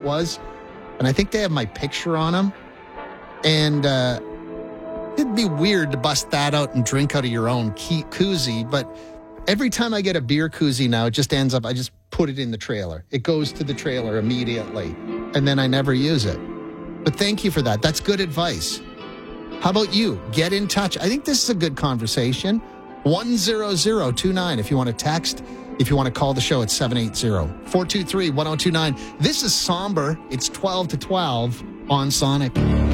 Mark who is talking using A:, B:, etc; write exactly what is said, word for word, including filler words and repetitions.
A: was. And I think they have my picture on them. And uh, it'd be weird to bust that out and drink out of your own key- koozie. But every time I get a beer koozie now, it just ends up, I just put it in the trailer. It goes to the trailer immediately. And then I never use it. But thank you for that. That's good advice. How about you? Get in touch. I think this is a good conversation. one zero zero two nine if you want to text. If you want to call the show at seven eight zero, four two three, one zero two nine. This is Somber. It's twelve to twelve on Sonic.